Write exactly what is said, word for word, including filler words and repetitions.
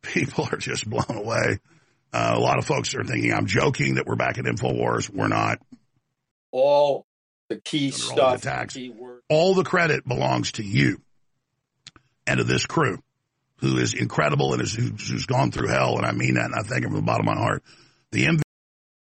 people are just blown away. Uh, a lot of folks are thinking I'm joking that we're back at InfoWars. We're not. All the key Under all stuff, the attacks. key words. All the credit belongs to you and to this crew, who is incredible and is, who's, who's gone through hell, and I mean that, and I thank him from the bottom of my heart. The M V